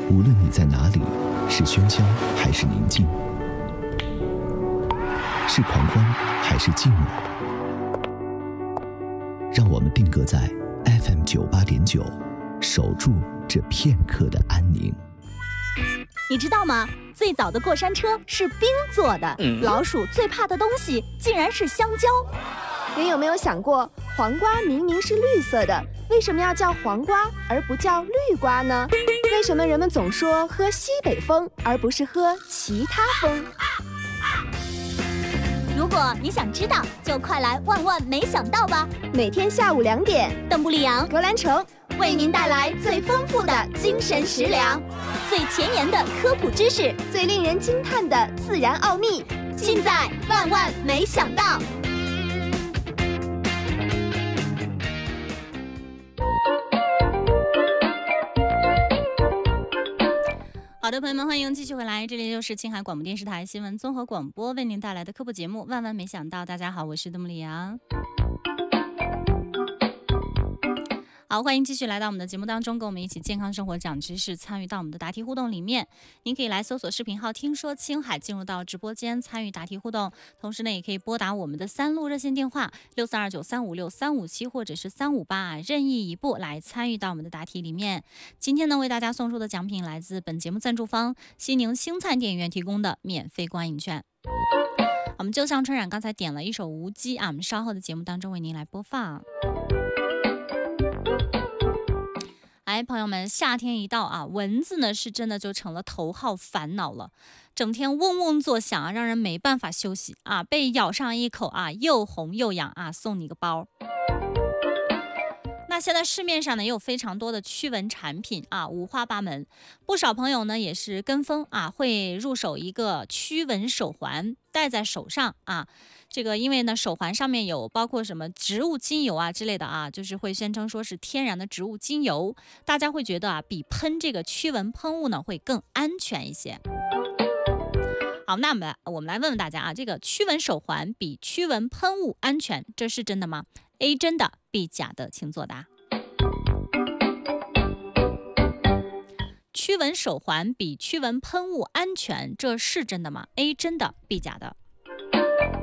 无论你在哪里，是喧嚣还是宁静，是狂欢还是寂寞，让我们定格在 FM98.9，守住这片刻的安宁。 你知道吗？最早的过山车是冰做的，老鼠最怕的东西竟然是香蕉。 你有没有想过，黄瓜明明是绿色的，为什么要叫黄瓜而不叫绿瓜呢？为什么人们总说喝西北风而不是喝其他风？ 如果你想知道，就快来万万没想到吧！ 每天下午2点， 邓布利昂、 格兰城为您带来最丰富的精神食粮，最前沿的科普知识， 最令人惊叹的自然奥秘， 尽在万万没想到。好的，朋友们，欢迎继续回来，这里就是青海广播电视台新闻综合广播为您带来的科普节目《万万没想到》。大家好，我是邓布利昂。好，欢迎继续来到我们的节目当中，跟我们一起健康生活长知识，参与到我们的答题互动里面。您可以来搜索视频号听说青海，进入到直播间参与答题互动，同时呢也可以拨打我们的3路热线电话6329356357或者是358，任意一部来参与到我们的答题里面。今天呢为大家送出的奖品来自本节目赞助方西宁星灿电影院提供的免费观影券。我们就像春冉刚才点了一首无羁啊，我们稍后的节目当中为您来播放。哎，朋友们，夏天一到啊，蚊子呢是真的就成了头号烦恼了，整天嗡嗡作响啊，让人没办法休息啊，被咬上一口啊，又红又痒啊，送你个包。那现在市面上呢也有非常多的驱蚊产品啊，五花八门，不少朋友呢也是跟风啊，会入手一个驱蚊手环，戴在手上啊。这个因为呢手环上面有包括什么植物精油啊之类的啊，就是会宣称说是天然的植物精油，大家会觉得啊比喷这个驱蚊喷雾呢会更安全一些。好，那我们来问问大家啊，这个驱蚊手环比驱蚊喷雾安全，这是真的吗？ A 真的 B 假的，请作答。驱蚊手环比驱蚊喷雾安全，这是真的吗？ A 真的 B 假的。